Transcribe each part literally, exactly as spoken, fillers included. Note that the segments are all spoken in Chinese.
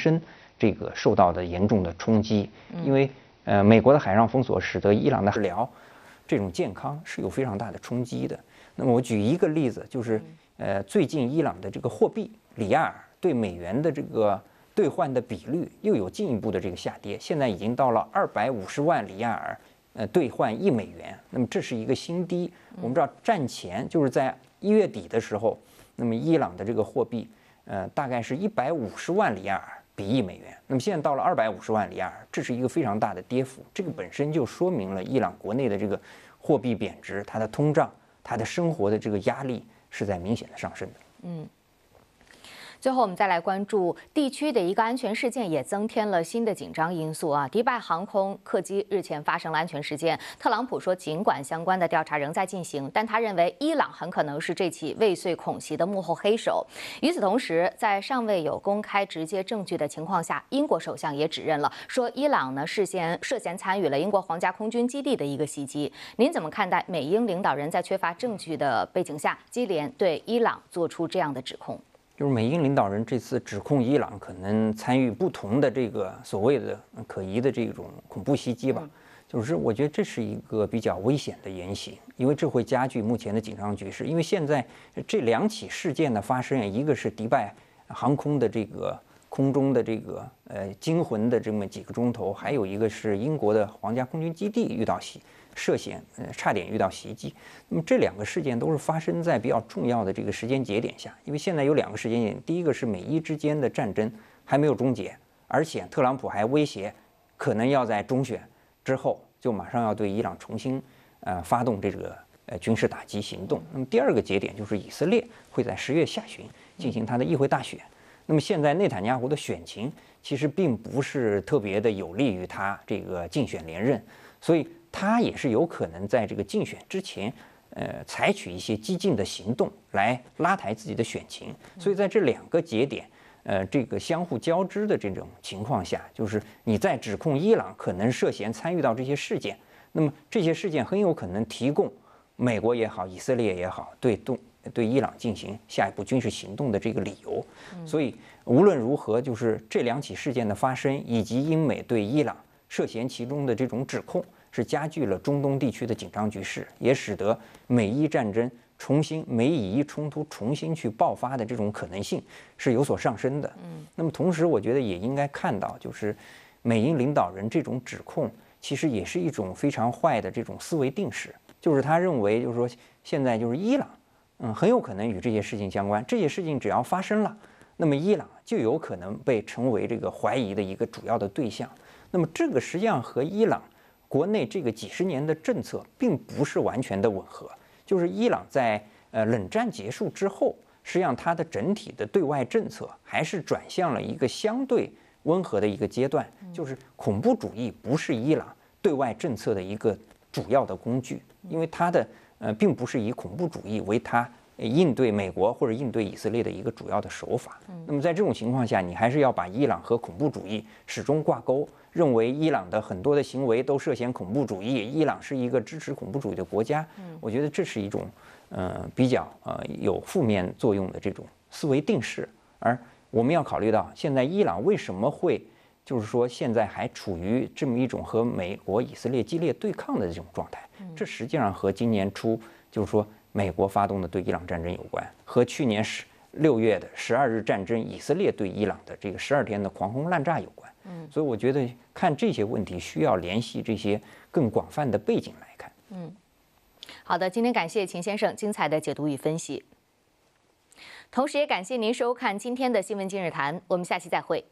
身这个受到的严重的冲击，因为呃美国的海上封锁使得伊朗的治疗这种健康是有非常大的冲击的。那么我举一个例子，就是呃最近伊朗的这个货币里亚尔对美元的这个兑换的比率又有进一步的这个下跌，现在已经到了二百五十万里亚尔，呃兑换一美元。那么这是一个新低。我们知道战前就是在一月底的时候，那么伊朗的这个货币呃大概是一百五十万里亚尔比一美元，那么现在到了二百五十万里亚尔，这是一个非常大的跌幅。这个本身就说明了伊朗国内的这个货币贬值，它的通胀，它的生活的这个压力是在明显的上升的。 嗯。最后，我们再来关注地区的一个安全事件，也增添了新的紧张因素啊。迪拜航空客机日前发生了安全事件，特朗普说，尽管相关的调查仍在进行，但他认为伊朗很可能是这起未遂恐袭的幕后黑手。与此同时，在尚未有公开直接证据的情况下，英国首相也指认了，说伊朗呢事先涉嫌参与了英国皇家空军基地的一个袭击。您怎么看待美英领导人在缺乏证据的背景下，接连对伊朗做出这样的指控？ 就是美英领导人这次指控伊朗可能参与不同的这个所谓的可疑的这种恐怖袭击吧，就是我觉得这是一个比较危险的言行，因为这会加剧目前的紧张局势。因为现在这两起事件的发生，一个是迪拜航空的这个空中的这个呃惊魂的这么几个钟头，还有一个是英国的皇家空军基地遇到袭涉险呃差点遇到袭击。那么这两个事件都是发生在比较重要的这个时间节点下，因为现在有两个时间点，第一个是美伊之间的战争还没有终结，而且特朗普还威胁可能要在中选之后就马上要对伊朗重新呃发动这个呃军事打击行动。那么第二个节点就是以色列会在十月下旬进行他的议会大选。那么现在内塔尼亚胡的选情其实并不是特别的有利于他这个竞选连任，所以他也是有可能在这个竞选之前，呃，采取一些激进的行动来拉抬自己的选情。所以在这两个节点，呃，这个相互交织的这种情况下，就是你在指控伊朗可能涉嫌参与到这些事件，那么这些事件很有可能提供美国也好，以色列也好，对动对伊朗进行下一步军事行动的这个理由。所以无论如何，就是这两起事件的发生，以及英美对伊朗涉嫌其中的这种指控，是加剧了中东地区的紧张局势，也使得美伊战争重新美以伊冲突重新去爆发的这种可能性是有所上升的。嗯，那么同时，我觉得也应该看到，就是美英领导人这种指控，其实也是一种非常坏的这种思维定式，就是他认为，就是说现在就是伊朗，嗯，很有可能与这些事情相关，这些事情只要发生了，那么伊朗就有可能被成为这个怀疑的一个主要的对象。那么这个实际上和伊朗国内这个几十年的政策并不是完全的吻合，就是伊朗在呃冷战结束之后，实际上它的整体的对外政策还是转向了一个相对温和的一个阶段，就是恐怖主义不是伊朗对外政策的一个主要的工具，因为它的呃并不是以恐怖主义为它应对美国或者应对以色列的一个主要的手法。那么在这种情况下，你还是要把伊朗和恐怖主义始终挂钩，认为伊朗的很多的行为都涉嫌恐怖主义，伊朗是一个支持恐怖主义的国家。我觉得这是一种呃比较呃有负面作用的这种思维定式。而我们要考虑到，现在伊朗为什么会就是说现在还处于这么一种和美国、以色列激烈对抗的这种状态，这实际上和今年初就是说美国发动的对伊朗战争有关，和去年十六月的十二日战争，以色列对伊朗的这个十二天的狂轰滥炸有关。嗯，所以我觉得看这些问题需要联系这些更广泛的背景来看。 嗯，好的，今天感谢秦先生精彩的解读与分析，同时也感谢您收看今天的新闻今日谈，我们下期再会。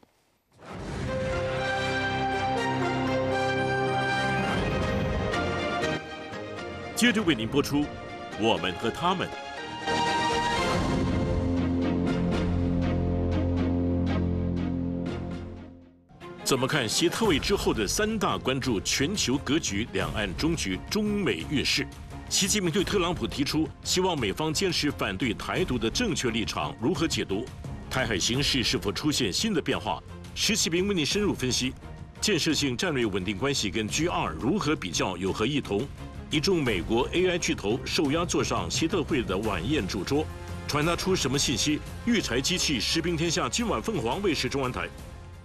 接着为您播出《我们和他们》。怎么看习特会之后的三大关注：全球格局、两岸终局、中美运势？习近平对特朗普提出希望美方坚持反对台独的正确立场，如何解读？台海形势是否出现新的变化？石启平为您深入分析建设性战略稳定关系跟 G 二如何比较，有何异同？一众美国 A I 巨头受压坐上习特会的晚宴主桌，传达出什么信息？育才机器食兵天下，今晚凤凰卫视中文台。